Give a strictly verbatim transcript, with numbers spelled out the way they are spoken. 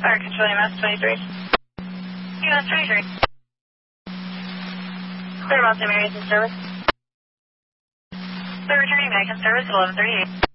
Fire control U S twenty-three. U S twenty-three. Clear about Same areas in service. Clear returning back in service at eleven thirty-eight.